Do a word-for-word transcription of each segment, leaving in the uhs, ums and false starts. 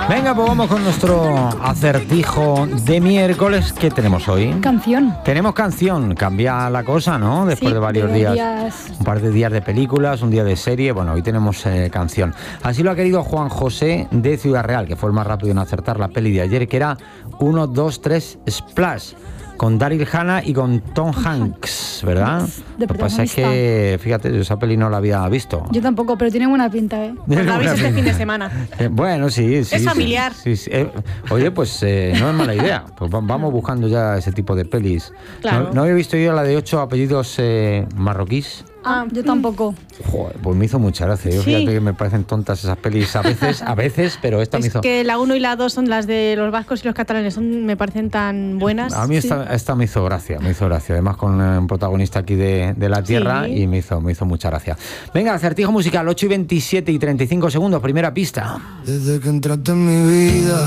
Venga, pues vamos con nuestro acertijo de miércoles. ¿Qué tenemos hoy? Canción. Tenemos canción. Cambia la cosa, ¿no? Después sí, de varios de días, días. Un par de días de películas, un día de serie. Bueno, hoy tenemos eh, canción. Así lo ha querido Juan José de Ciudad Real, que fue el más rápido en acertar la peli de ayer, que era uno, dos, tres, Splash. Con Daryl Hannah y con Tom Hanks, ¿verdad? De Lo que pasa es que, fíjate, yo esa peli no la había visto. Yo tampoco, pero tiene buena pinta, ¿eh? Pues la veis este fin de semana. Eh, bueno, sí, sí. Es familiar. Sí, sí, sí. Eh, oye, pues eh, no es mala idea. Pues vamos buscando ya ese tipo de pelis. Claro. No, no había visto yo la de ocho apellidos eh, marroquíes. Ah, yo tampoco. Joder, pues me hizo mucha gracia. Yo Sí. fíjate que me parecen tontas esas pelis a veces, a veces, pero esta me Es hizo... que la uno y la dos son las de los vascos y los catalanes, son, me parecen tan buenas. A mí esta, Sí. esta me hizo gracia, me hizo gracia. Además con eh, un protagonista aquí de, de la tierra Sí. y me hizo, me hizo mucha gracia. Venga, acertijo musical, ocho y veintisiete y treinta y cinco segundos, primera pista. Desde que entraste en mi vida,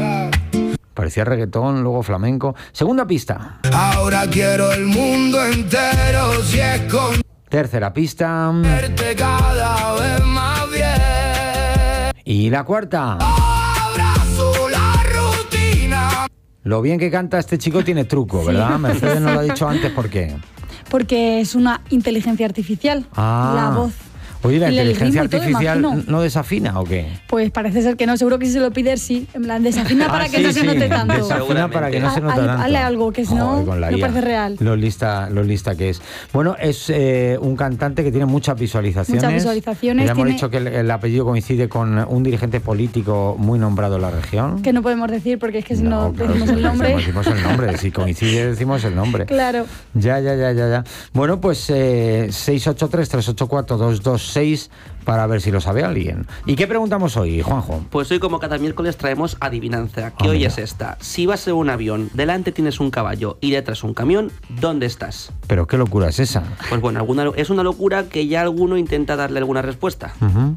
Parecía reggaetón, luego flamenco. Segunda pista. ahora quiero el mundo entero. Si esconderte Tercera pista. cada vez más bien. Y la cuarta. Abrazo la rutina. Lo bien que canta este chico tiene truco, ¿verdad? Mercedes nos lo ha dicho antes, ¿por qué? Porque es una inteligencia artificial. Ah. La voz. Oye, ¿la Y el inteligencia ritmo y todo, artificial imagino. no desafina o qué? Pues parece ser que no, seguro que si se lo pide sí. En plan, desafina para Ah, que sí, no se sí, note tanto. desafina para que no se Ha- note ha- tanto. hazle algo, que si no, Joder, con la no I A. parece real. Lo lista, lo lista que es. Bueno, es eh, un cantante que tiene muchas visualizaciones. Muchas visualizaciones, Ya hemos tiene- dicho que el, el apellido coincide con un dirigente político muy nombrado en la región. Que no podemos decir porque es que si no, claro, decimos si el nombre. Decimos el nombre. Si coincide, decimos el nombre. Claro. Ya, ya, ya, ya, ya. Bueno, pues eh, seis ocho tres, tres ocho cuatro, dos dos seis para ver si lo sabe alguien. ¿Y qué preguntamos hoy, Juanjo? Pues hoy, como cada miércoles, traemos adivinanza, que Ah, hoy mira. es esta. Si vas en un avión, delante tienes un caballo y detrás un camión, ¿dónde estás? Pero qué locura es esa. Pues bueno, alguna, es una locura que ya alguno intenta darle alguna respuesta. Ujú.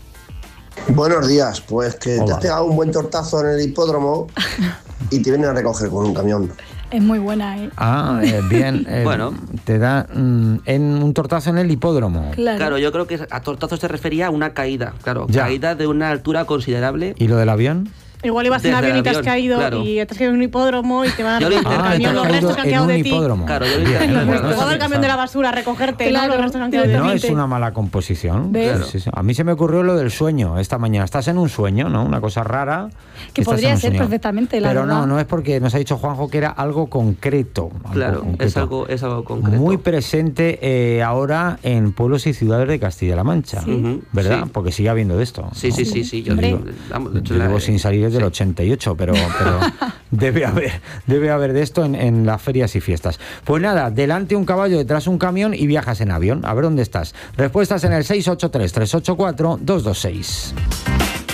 Buenos días, pues que te Hola. has pegado un buen tortazo en el hipódromo y te vienen a recoger con un camión. Es muy buena, ¿eh? Ah, eh, bien. eh, Bueno. Te da mm, en un tortazo en el hipódromo. Claro. Claro, yo creo que a tortazos se refería a una caída, claro, Ya. caída de una altura considerable. ¿Y lo del avión? Igual ibas en Desde avión el y te has avión, caído claro. y te has caído en un hipódromo y te van a Yo lo recoger el Ah, camión, te los has restos que han en quedado un de ti. hipódromo. Claro, yo lo Bien, intento. bueno, Igual eso el camión de la está- basura a recogerte, Claro, ¿no? Los restos que han quedado de No ti. es una mala composición. ¿Ves? Claro. Sí, sí. A mí se me ocurrió lo del sueño esta mañana. Estás en un sueño, ¿no? Una cosa rara. Que Estás podría en un ser sueño. perfectamente, la Pero no, verdad. no es porque nos ha dicho Juanjo que era algo concreto. algo Claro, es concreto. algo, es algo concreto. Muy presente eh, ahora en pueblos y ciudades de Castilla-La Mancha, Sí. Ujú, ¿verdad? sí. Porque sigue habiendo de esto. Sí, ¿no? sí, sí, sí. Yo Hombre. digo, vamos, de hecho, Yo la- llevo sin salir desde el sí. ochenta y ocho, pero, pero debe haber debe haber de esto en, en las ferias y fiestas. Pues nada, delante un caballo, detrás un camión y viajas en avión. A ver dónde estás. Respuestas en el seis ocho tres, tres ocho cuatro, dos dos seis.